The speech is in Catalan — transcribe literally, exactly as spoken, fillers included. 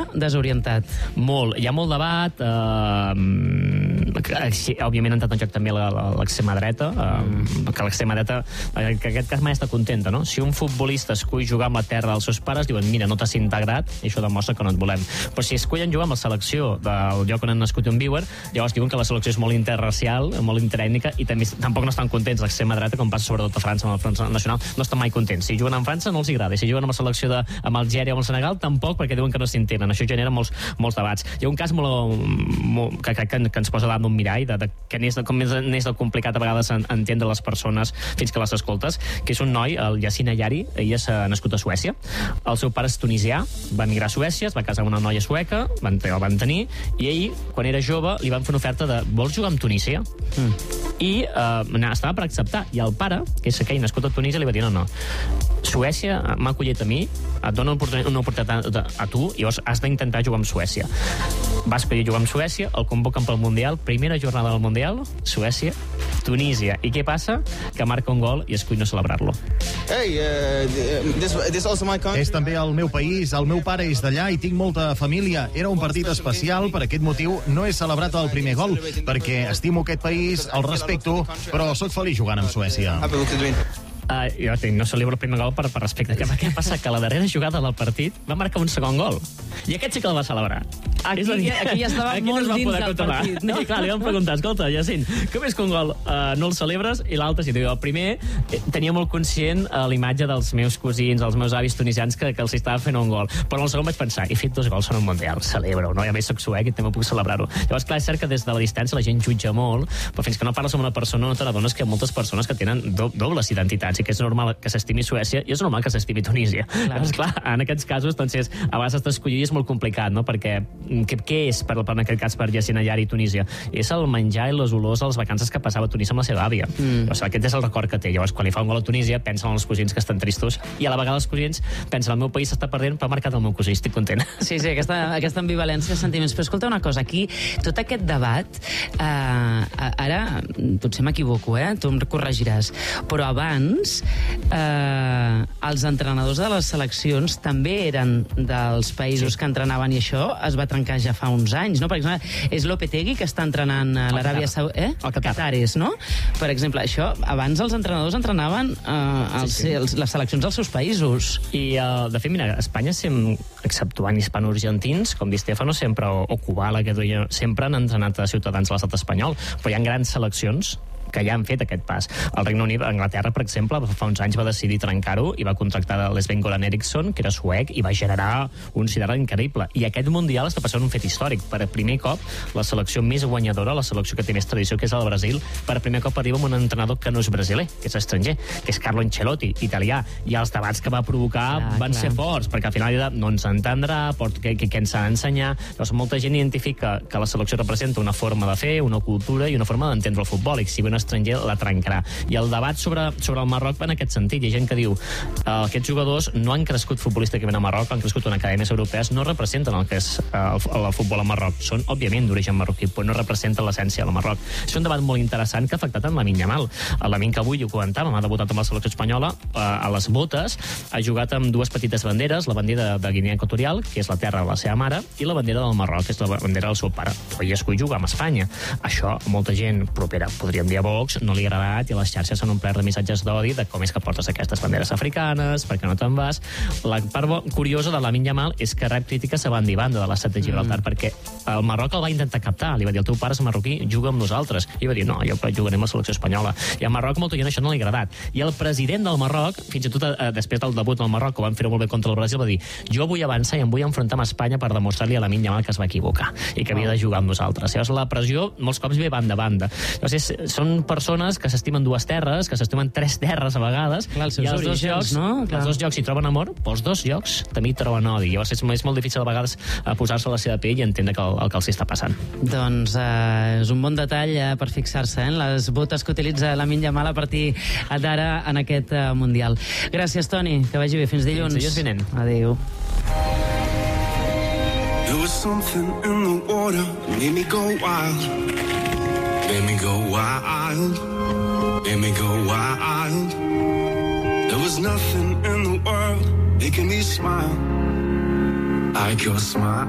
desorientat. Molt. Hi ha molt debat. Eh, que, òbviament ha entrat en joc també l'extrema dreta, eh, que l'extrema dreta, eh, que en aquest cas mai està contenta, no? Si un futbolista escull jugar amb la terra dels seus pares, diuen, mira, no t'has integrat, i això demostra que no et volem. Però si escullen jugar amb la selecció del lloc on han nascut i on viuen, llavors diuen que la selecció és molt interracial, molt interètnica, i també tampoc no estan contents l'extrema dreta, com passa sobretot a França amb el Front Nacional, no estan mai contents. Si juguen amb França no els agrada, i si juguen amb la selecció de, amb Algèria o amb el Senegal tampoc, perquè diuen que no s'integren. Això genera molts, molts debats. Hi ha un cas molt, molt que crec que, que ens posa davant d'un mirall de, de, que n'és de, com és, n'és de complicat a vegades en, entendre les persones fins que les escoltes, que és un noi, el Yacine Ayari, ell és nascut a Suècia. El seu pare és tunisià, va emigrar a Suècia, es va casar amb una noia sueca, van, el van tenir, i ell, quan era jove, li van fer una oferta de vols jugar amb Tunísia? Mm. I eh, estava per acceptar. I el pare, que és aquell nascut a Tunísia, li va dir no, no. Suècia m'ha acollit a mi, et dona una oportunitat, una oportunitat a, a tu, i llavors has d'intentar jugar amb Suècia. Va escollir jugar amb Suècia, el convoquen pel Mundial, primera jornada del Mundial, Suècia, Tunísia. I què passa? Que marca un gol i escull no celebrar-lo. Hey, uh, this, this also my country. És també el meu país, el meu pare és d'allà i tinc molta família. Era un partit especial, per aquest motiu no he celebrat el primer gol, perquè estimo aquest país, el respecto, però sóc feliç jugant amb Suècia. Uh, jo tinc, no celebro el primer gol per, per respecte. Què, què passa? Que la darrera jugada del partit va marcar un segon gol. I aquest sí que el va celebrar. Aquí, dir, aquí ja estava aquí molt no dins del partit, no? I clar, li vam preguntar, escolta, Jacint, com és que un gol uh, no el celebres i l'altre sí? El primer eh, tenia molt conscient uh, l'imatge dels meus cosins, dels meus avis tunisians, que, que els estava fent un gol. Però en el segon vaig pensar, he fet dos gols en un Mundial, celebro, no? I a més soc suec i també puc celebrar-ho. Llavors, clar, és cert que des de la distància la gent jutja molt, però fins que no parles amb una persona no te n'adones que hi ha moltes persones que tenen do dobles identitats i que és normal que s'estimi Suècia i és normal que s'estimi Tunísia. Clar. Llavors, clar, en aquests casos, doncs, és, a vegades d'escollir és molt complicat, no? Perquè què, què és, per, per en aquest cas, per Yacine Ayari i Tunísia? És el menjar i les olors de les vacances que passava a Tunísia amb la seva àvia. Mm. Llavors, aquest és el record que té. Llavors, quan li fa un gol a Tunísia, pensen en els cosins que estan tristos i a la vegada els cosins pensen el meu país s'està perdent, però ha marcat el meu cosí, estic content. Sí, sí, aquesta, aquesta ambivalència de sentiments. Però escolta una cosa, aquí, tot aquest debat, eh, ara, potser m'equivoco, eh? Tu em corregiràs, però abans eh, els entrenadors de les seleccions també eren dels països sí. que entrenaven, i això es va trencar ja fa uns anys, no? Per exemple, és Lopetegui que està entrenant a l'Aràbia Saudita, eh? El Qatar. Qataris, no? Per exemple, això, abans els entrenadors entrenaven eh, els, sí, sí. Els, les seleccions dels seus països. I, uh, de fet, mira, a Espanya, sem, exceptuant hispano-argentins, com Di Stefano, sempre, o, o Kubala, que duia, sempre han entrenat a ciutadans de l'estat espanyol, però hi ha grans seleccions que ja han fet aquest pas. El Regne Unit, Anglaterra, per exemple, fa uns anys va decidir trencar-ho i va contractar l'Sven-Goran Eriksson, que era suec, i va generar un lideratge increïble. I aquest Mundial està passant un fet històric. Per primer cop, la selecció més guanyadora, la selecció que té més tradició, que és el Brasil, per primer cop arriba amb un entrenador que no és brasiler, que és estranger, que és Carlo Ancelotti, italià. I els debats que va provocar clar, van clar. ser forts, perquè al final no ens entendrà, què, què, què ens ha d'ensenyar. Llavors, molta gent identifica que la selecció representa una forma de fer, una cultura i una forma d'entendre el futbol, i si un estranger la trencarà. I el debat sobre, sobre el Marroc va en aquest sentit. Hi ha gent que diu eh, aquests jugadors no han crescut futbolísticament a Marroc, han crescut en acadèmies europees, no representen el que és eh, el, el futbol a Marroc. Són, òbviament, d'origen marroquí, però no representen l'essència del Marroc. És un debat molt interessant que ha afectat en Lamine Yamal. El Lamine, que avui ho comentàvem, ha debutat amb la selecció espanyola, eh, a les botes, ha jugat amb dues petites banderes, la bandera de Guinea Equatorial, que és la terra de la seva mare, i la bandera del Marroc, que és la bandera del seu pare. Però ell escull jugar amb Espanya. Això, molta gent propera, podríem dir a Vox, no li ha agradat, i les xarxes s'han omplert de missatges d'odi de com és que portes aquestes banderes africanes, perquè no te'n vas. La part curiosa de Lamine Yamal és que rep crítiques a banda i banda de l'estat de Gibraltar, mm. perquè el Marroc el va intentar captar, li va dir el teu pare és marroquí, juga amb nosaltres, i va dir no, jo jugaré amb la selecció espanyola, i al Marroc molta gent això no li ha agradat, i el president del Marroc, fins i tot eh, després del debut del Marroc, que van fer-ho molt bé contra el Brasil, va dir jo vull avançar i em vull enfrontar amb Espanya per demostrar-li a Lamine Yamal que es va equivocar i que havia de jugar amb nosaltres. Llavors la pressió molts cops ve banda a banda. Llavors és, són persones que s'estimen dues terres, que s'estimen tres terres a vegades, clar, i els dos llocs, no? Els dos llocs hi troben amor, però els dos llocs també hi troben odi. Llavors és, és molt difícil a vegades posar-se a la seva pell i entendre que el, el que els està passant. Doncs eh, és un bon detall eh, per fixar-se en eh, les botes que utilitza Lamine Yamal a partir d'ara en aquest eh, Mundial. Gràcies, Toni, que vagi bé. Fins dilluns. Fins dilluns vinent. Adéu. There was something in the water made me go wild. Made me go wild. Made me go wild. There was nothing in the world making me smile like your smile.